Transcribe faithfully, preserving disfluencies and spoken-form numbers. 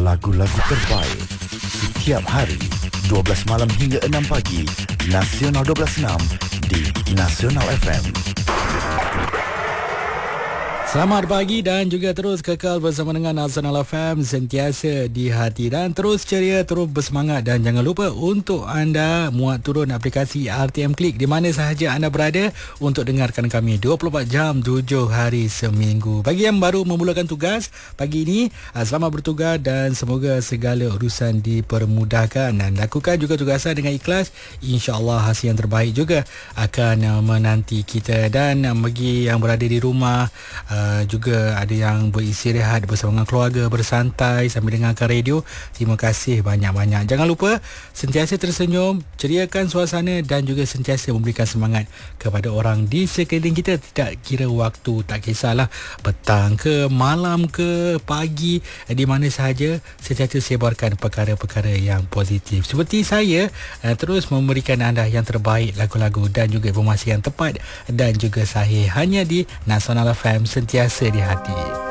lagu-lagu terbaik setiap hari dua belas malam hingga enam pagi. Nasional dua belas enam di Nasional F M. Selamat pagi dan juga terus kekal bersama dengan Nasional F M, sentiasa di hati dan terus ceria, terus bersemangat. Dan jangan lupa untuk anda muat turun aplikasi R T M Klik di mana sahaja anda berada untuk dengarkan kami dua puluh empat jam tujuh hari seminggu. Bagi yang baru memulakan tugas pagi ini, selamat bertugas dan semoga segala urusan dipermudahkan dan lakukan juga tugasan dengan ikhlas. InsyaAllah hasil yang terbaik juga akan menanti kita. Dan bagi yang berada di rumah, Uh, juga ada yang beristirahat bersama dengan keluarga, bersantai sambil dengarkan radio, terima kasih banyak-banyak. Jangan lupa sentiasa tersenyum, ceriakan suasana dan juga sentiasa memberikan semangat kepada orang di sekeliling kita. Tidak kira waktu, tak kisahlah petang ke malam ke pagi, di mana sahaja sentiasa sebarkan perkara-perkara yang positif. Seperti saya uh, terus memberikan anda yang terbaik, lagu-lagu dan juga informasi yang tepat dan juga sahih hanya di Nasional F M, sentiasa di hati.